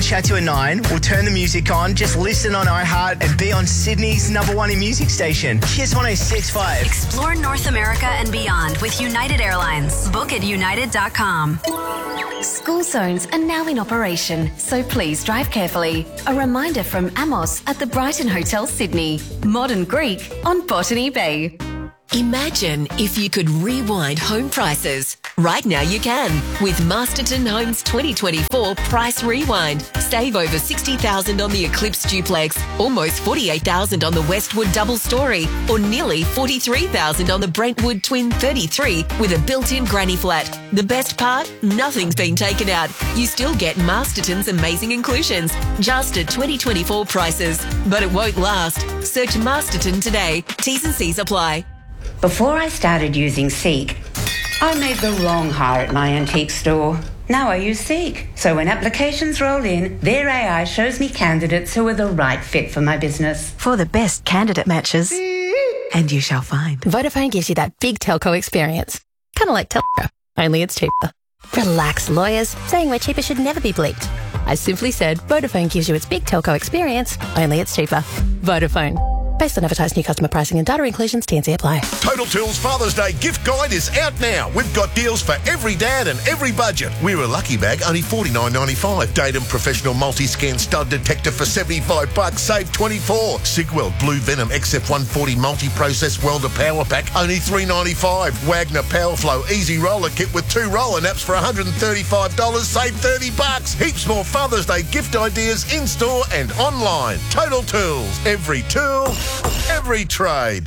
chat to you at 9. We'll turn the music on, just listen on iHeart and be on Sydney's #1 in music station. Kiss 106.5. Explore North America and beyond with United Airlines. Book at united.com. School zones are now in operation, so please drive carefully. A reminder from Amos at the Brighton Hotel, Sydney. Modern Greek on Botany Bay. Imagine if you could rewind home prices. Right now you can with Masterton Homes 2024 Price Rewind. Save over $60,000 on the Eclipse Duplex, almost $48,000 on the Westwood Double Story, or nearly $43,000 on the Brentwood Twin 33 with a built-in granny flat. The best part? Nothing's been taken out. You still get Masterton's amazing inclusions, just at 2024 prices. But it won't last. Search Masterton today. T's and C's apply. Before I started using Seek, I made the wrong hire at my antique store. Now I use Seek. So when applications roll in, their AI shows me candidates who are the right fit for my business. For the best candidate matches. And you shall find. Vodafone gives you that big telco experience. Kind of like telco, only it's cheaper. Relax, lawyers. Saying we're cheaper should never be bleeped. I simply said Vodafone gives you its big telco experience, only it's cheaper. Vodafone. Based on advertised new customer pricing and data inclusions, T&C apply. Total Tools Father's Day gift guide is out now. We've got deals for every dad and every budget. We're a lucky bag, only $49.95. Datum Professional Multi-Scan Stud Detector for $75, save $24. Sigwell Blue Venom XF140 Multi-Process Welder Power Pack, only $3.95. Wagner Powerflow Easy Roller Kit with 2 roller naps for $135, save $30. Heaps more Father's Day gift ideas in-store and online. Total Tools. Every tool, every trade.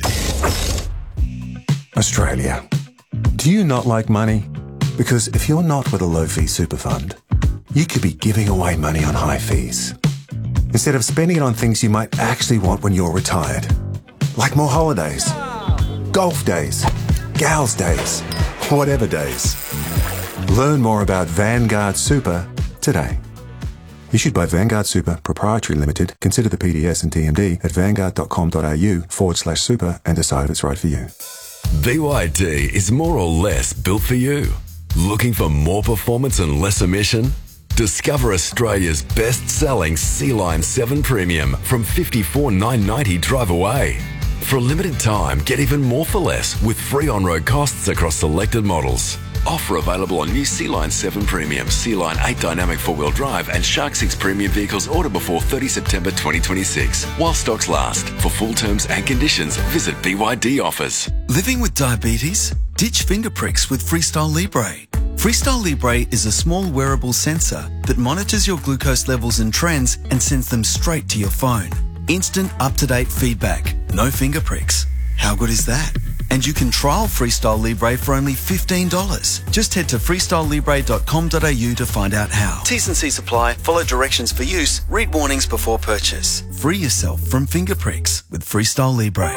Australia. Do you not like money? Because if you're not with a low-fee super fund, you could be giving away money on high fees instead of spending it on things you might actually want when you're retired, like more holidays, golf days, gals days, whatever days. Learn more about Vanguard Super today. Issued by Vanguard Super Proprietary Limited. Consider the PDS and TMD at vanguard.com.au/super and decide if it's right for you. BYD is more or less built for you. Looking for more performance and less emission? Discover Australia's best-selling C-Line 7 Premium from $54,990 drive away. For a limited time, get even more for less with free on-road costs across selected models. Offer available on new C-Line 7 Premium, C-Line 8 Dynamic 4-wheel drive and Shark 6 Premium vehicles order before 30 September 2026. While stocks last. For full terms and conditions, visit BYD offers. Living with diabetes? Ditch finger pricks with Freestyle Libre. Freestyle Libre is a small wearable sensor that monitors your glucose levels and trends and sends them straight to your phone. Instant up-to-date feedback. No finger pricks. How good is that? And you can trial Freestyle Libre for only $15. Just head to freestylelibre.com.au to find out how. T's and C's apply. Follow directions for use. Read warnings before purchase. Free yourself from finger pricks with Freestyle Libre.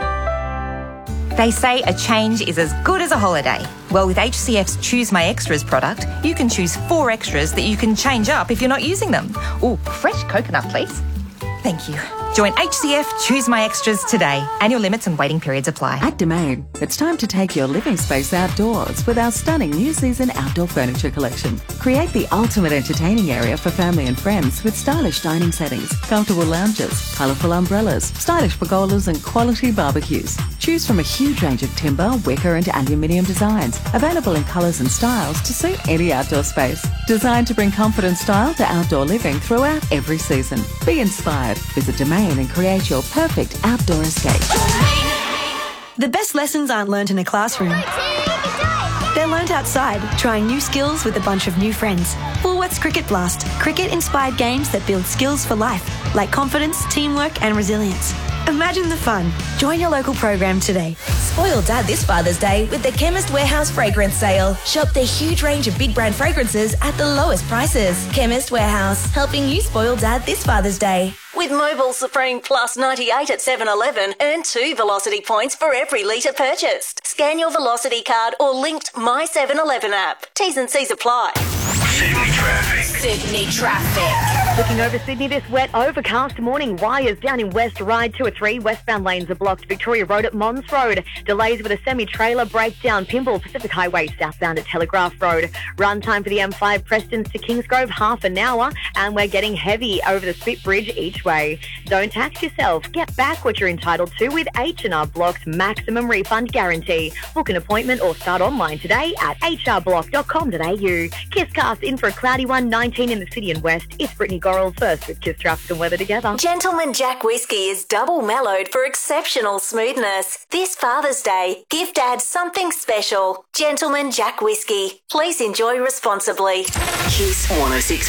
They say a change is as good as a holiday. Well, with HCF's Choose My Extras product, you can choose 4 extras that you can change up if you're not using them. Ooh, fresh coconut, please. Thank you. Join HCF Choose My Extras today. Annual limits and waiting periods apply. At Domain, it's time to take your living space outdoors with our stunning new season outdoor furniture collection. Create the ultimate entertaining area for family and friends with stylish dining settings, comfortable lounges, colourful umbrellas, stylish pergolas and quality barbecues. Choose from a huge range of timber, wicker and aluminium designs, available in colours and styles to suit any outdoor space. Designed to bring comfort and style to outdoor living throughout every season. Be inspired. Visit Domain and create your perfect outdoor escape. The best lessons aren't learnt in a classroom. They're learnt outside, trying new skills with a bunch of new friends. Woolworths Cricket Blast. Cricket-inspired games that build skills for life, like confidence, teamwork and resilience. Imagine the fun. Join your local program today. Spoil Dad this Father's Day with the Chemist Warehouse Fragrance Sale. Shop their huge range of big brand fragrances at the lowest prices. Chemist Warehouse, helping you spoil Dad this Father's Day. With Mobile Supreme Plus 98 at 7-Eleven, earn 2 Velocity points for every litre purchased. Scan your Velocity card or linked My 7-Eleven app. T's and C's apply. Sydney traffic. Sydney traffic. Looking over Sydney, this wet, overcast morning. Wires down in West Ryde 2 or 3. Westbound lanes are blocked. Victoria Road at Mons Road. Delays with a semi-trailer breakdown. Pymble Pacific Highway southbound at Telegraph Road. Run time for the M5 Prestons to Kingsgrove, half an hour. And we're getting heavy over the Spit Bridge each way. Don't tax yourself. Get back what you're entitled to with H&R Block's maximum refund guarantee. Book an appointment or start online today at hrblock.com.au. Kisscast in for a cloudy one, 19 in the city and west. It's Brittany Gorrell first with Kiss Traffic and Weather together. Gentleman Jack Whiskey is double mellowed for exceptional smoothness. This Father's Day, give Dad something special. Gentleman Jack Whiskey. Please enjoy responsibly. Kiss 106.